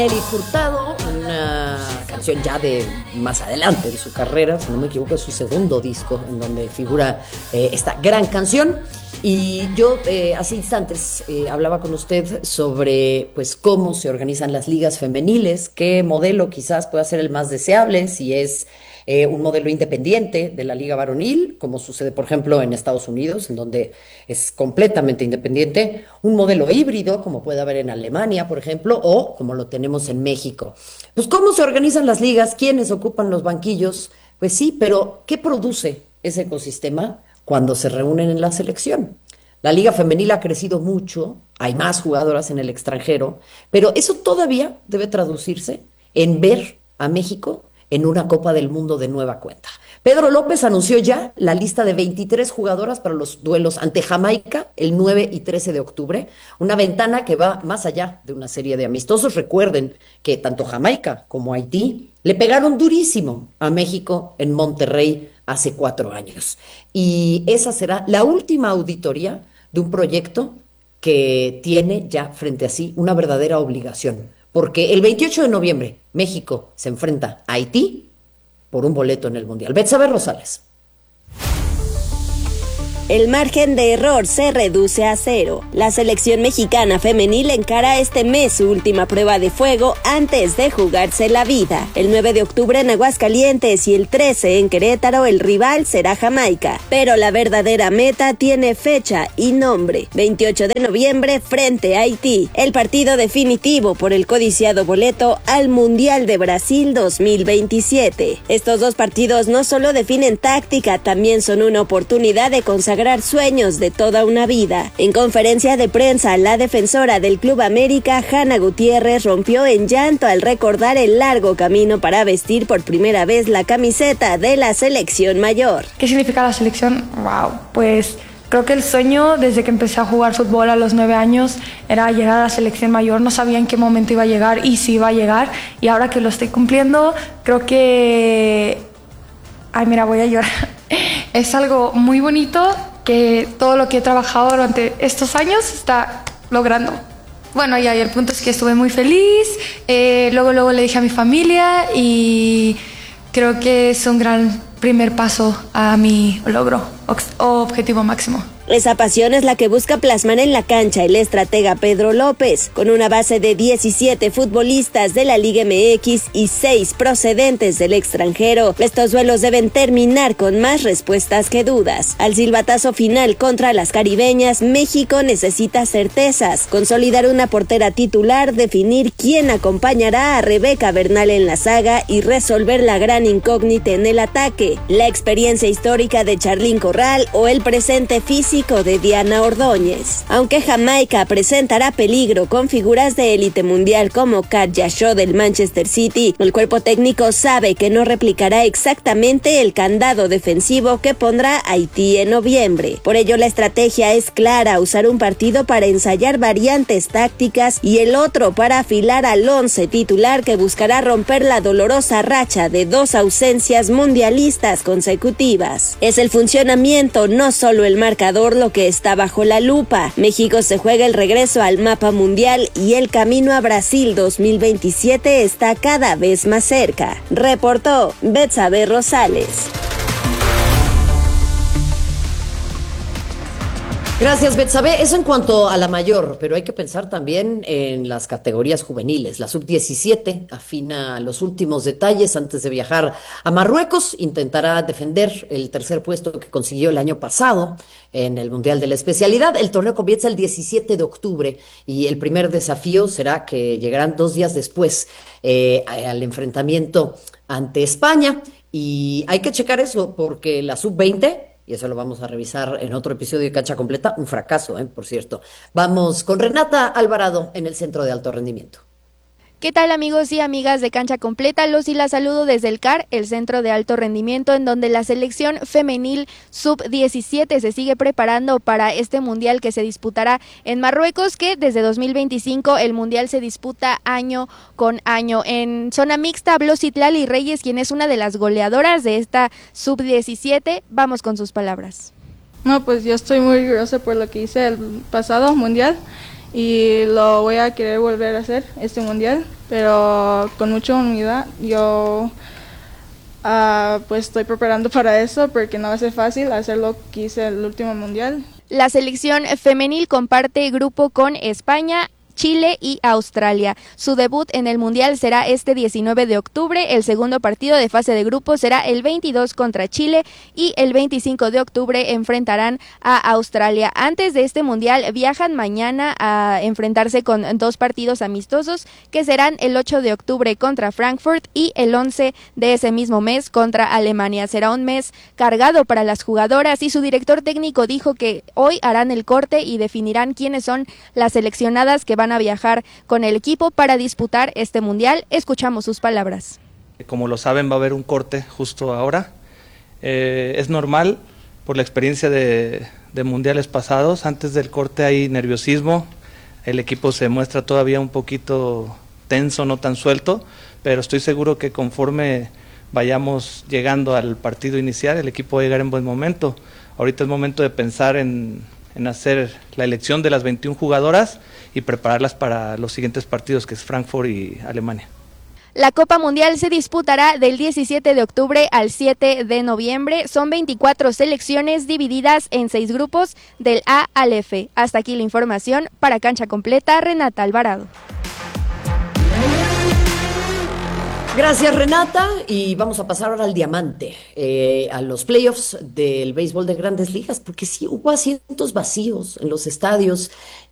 Nelly Furtado, una canción ya de más adelante en su carrera, si no me equivoco, es su segundo disco en donde figura esta gran canción. Y yo hace instantes hablaba con usted sobre pues cómo se organizan las ligas femeniles, qué modelo quizás pueda ser el más deseable, si es un modelo independiente de la liga varonil, como sucede por ejemplo en Estados Unidos, en donde es completamente independiente, un modelo híbrido, como puede haber en Alemania, por ejemplo, o como lo tenemos en México. Pues cómo se organizan las ligas, quiénes ocupan los banquillos, pues sí, pero ¿qué produce ese ecosistema cuando se reúnen en la selección? La liga femenil ha crecido mucho, hay más jugadoras en el extranjero, pero eso todavía debe traducirse en ver a México en una Copa del Mundo de nueva cuenta. Pedro López anunció ya la lista de 23 jugadoras para los duelos ante Jamaica el 9 y 13 de octubre, una ventana que va más allá de una serie de amistosos. Recuerden que tanto Jamaica como Haití le pegaron durísimo a México en Monterrey hace 4 años. Y esa será la última auditoría de un proyecto que tiene ya frente a sí una verdadera obligación, porque el 28 de noviembre México se enfrenta a Haití por un boleto en el Mundial. Betsabe Rosales. El margen de error se reduce a 0. La selección mexicana femenil encara este mes su última prueba de fuego antes de jugarse la vida. El 9 de octubre en Aguascalientes y el 13 en Querétaro el rival será Jamaica. Pero la verdadera meta tiene fecha y nombre. 28 de noviembre frente a Haití. El partido definitivo por el codiciado boleto al Mundial de Brasil 2027. Estos dos partidos no solo definen táctica, también son una oportunidad de consagrar sueños de toda una vida. En conferencia de prensa, la defensora del Club América, Hanna Gutiérrez, rompió en llanto al recordar el largo camino para vestir por primera vez la camiseta de la selección mayor. ¿Qué significa la selección? Wow, pues creo que el sueño desde que empecé a jugar fútbol a los 9 años era llegar a la selección mayor. No sabía en qué momento iba a llegar y si iba a llegar, y ahora que lo estoy cumpliendo, creo que... Ay, mira, voy a llorar. Es algo muy bonito que todo lo que he trabajado durante estos años está logrando. Bueno, y el punto es que estuve muy feliz, luego le dije a mi familia y creo que es un gran primer paso a mi logro o objetivo máximo. Esa pasión es la que busca plasmar en la cancha el estratega Pedro López, con una base de 17 futbolistas de la Liga MX y 6 procedentes del extranjero. Estos duelos deben terminar con más respuestas que dudas. Al silbatazo final contra las caribeñas, México necesita certezas, consolidar una portera titular, definir quién acompañará a Rebeca Bernal en la saga y resolver la gran incógnita en el ataque, la experiencia histórica de Charlín Corral o el presente físico de Diana Ordóñez. Aunque Jamaica presentará peligro con figuras de élite mundial como Katja Shaw del Manchester City, el cuerpo técnico sabe que no replicará exactamente el candado defensivo que pondrá Haití en noviembre. Por ello la estrategia es clara: usar un partido para ensayar variantes tácticas y el otro para afilar al 11 titular que buscará romper la dolorosa racha de 2 ausencias mundialistas consecutivas. Es el funcionamiento, no solo el marcador, lo que está bajo la lupa. México se juega el regreso al mapa mundial y el camino a Brasil 2027 está cada vez más cerca. Reportó Betsabe Rosales. Gracias, Betsabe. Eso en cuanto a la mayor, pero hay que pensar también en las categorías juveniles. La sub-17 afina los últimos detalles antes de viajar a Marruecos. Intentará defender el tercer puesto que consiguió el año pasado en el Mundial de la Especialidad. El torneo comienza el 17 de octubre y el primer desafío será que llegarán 2 días después al enfrentamiento ante España. Y hay que checar eso porque la sub-20... y eso lo vamos a revisar en otro episodio de Cancha Completa, un fracaso, por cierto. Vamos con Renata Alvarado en el Centro de Alto Rendimiento. ¿Qué tal, amigos y amigas de Cancha Completa? Los y las saludo desde el CAR, el Centro de Alto Rendimiento, en donde la selección femenil sub-17 se sigue preparando para este mundial que se disputará en Marruecos, que desde 2025 el mundial se disputa año con año. En zona mixta habló Citlali Reyes, quien es una de las goleadoras de esta sub-17. Vamos con sus palabras. No, pues yo estoy muy orgullosa por lo que hice el pasado mundial y lo voy a querer volver a hacer este mundial, pero con mucha humildad. Yo pues estoy preparando para eso porque no va a ser fácil hacer lo que hice el último mundial. La selección femenil comparte grupo con España, Chile y Australia. Su debut en el Mundial será este 19 de octubre, el segundo partido de fase de grupo será el 22 contra Chile y el 25 de octubre enfrentarán a Australia. Antes de este Mundial viajan mañana a enfrentarse con 2 partidos amistosos que serán el 8 de octubre contra Frankfurt y el 11 de ese mismo mes contra Alemania. Será un mes cargado para las jugadoras y su director técnico dijo que hoy harán el corte y definirán quiénes son las seleccionadas que van a viajar con el equipo para disputar este mundial. Escuchamos sus palabras. Como lo saben, va a haber un corte justo ahora. Es normal por la experiencia de mundiales pasados. Antes del corte hay nerviosismo, el equipo se muestra todavía un poquito tenso, no tan suelto, pero estoy seguro que conforme vayamos llegando al partido inicial, el equipo va a llegar en buen momento. Ahorita es momento de pensar en hacer la elección de las 21 jugadoras y prepararlas para los siguientes partidos, que es Frankfurt y Alemania. La Copa Mundial se disputará del 17 de octubre al 7 de noviembre. Son 24 selecciones divididas en 6 grupos del A al F. Hasta aquí la información. Para Cancha Completa, Renata Alvarado. Gracias, Renata, y vamos a pasar ahora al diamante, a los playoffs del béisbol de Grandes Ligas, porque sí hubo asientos vacíos en los estadios